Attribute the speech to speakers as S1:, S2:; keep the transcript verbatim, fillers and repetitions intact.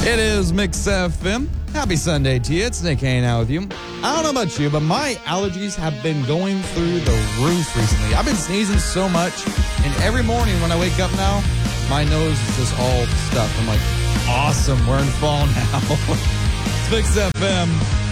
S1: It is Mix F M. Happy Sunday to you. It's Nick hanging out with you. I don't know about you, but my allergies have been going through the roof recently. I've been sneezing so much, and every morning when I wake up now, my nose is just all stuffed. I'm like, awesome, we're in fall now. It's Mix F M.